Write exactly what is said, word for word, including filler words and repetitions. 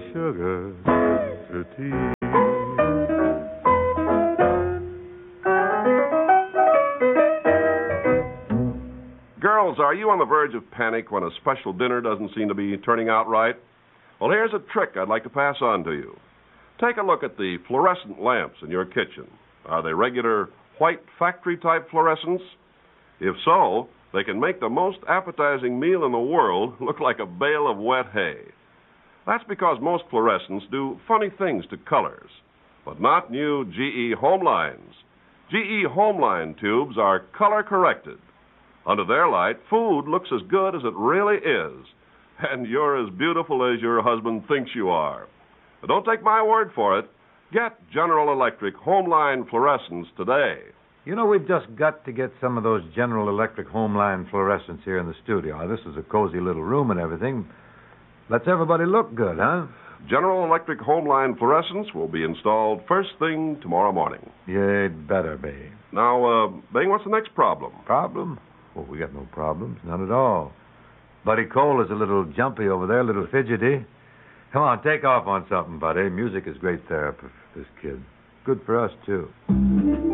sugar to tea. Girls, are you on the verge of panic when a special dinner doesn't seem to be turning out right? Well, here's a trick I'd like to pass on to you. Take a look at the fluorescent lamps in your kitchen. Are they regular white factory-type fluorescents? If so, they can make the most appetizing meal in the world look like a bale of wet hay. That's because most fluorescents do funny things to colors, but not new G E Homelines. G E Homeline tubes are color-corrected. Under their light, food looks as good as it really is, and you're as beautiful as your husband thinks you are. But don't take my word for it. Get General Electric Homeline fluorescents today. You know, we've just got to get some of those General Electric Homeline fluorescents here in the studio. Now, this is a cozy little room and everything. Lets everybody look good, huh? General Electric Homeline fluorescents will be installed first thing tomorrow morning. Yeah, it better be. Now, uh, Bing, what's the next problem? Problem? Oh, we got no problems. None at all. Buddy Cole is a little jumpy over there, a little fidgety. Come on, take off on something, buddy. Music is great therapy for this kid. Good for us, too.